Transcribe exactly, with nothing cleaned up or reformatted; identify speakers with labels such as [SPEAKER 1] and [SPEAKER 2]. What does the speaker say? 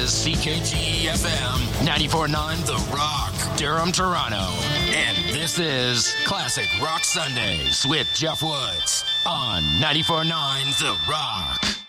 [SPEAKER 1] is C K T F M ninety-four point nine The Rock, Durham, Toronto. And this is Classic Rock Sundays with Jeff Woods on ninety-four point nine The Rock.